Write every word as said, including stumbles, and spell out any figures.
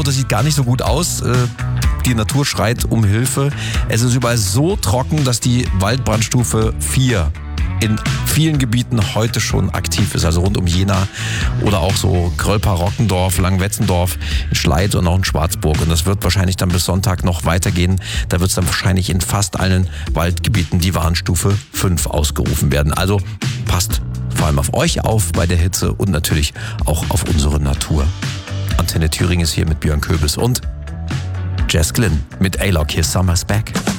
oh, das sieht gar nicht so gut aus. Die Natur schreit um Hilfe. Es ist überall so trocken, dass die Waldbrandstufe vier in vielen Gebieten heute schon aktiv ist. Also rund um Jena oder auch so Grölpa, Rockendorf, Langwetzendorf, in Schleid und auch in Schwarzburg. Und das wird wahrscheinlich dann bis Sonntag noch weitergehen. Da wird es dann wahrscheinlich in fast allen Waldgebieten die Warnstufe fünf ausgerufen werden. Also passt vor allem auf euch auf bei der Hitze und natürlich auch auf unsere Natur. Antenne Thüringen ist hier mit Björn Köbis und Jess Glynn mit A-Lock. Hier Summer's Back.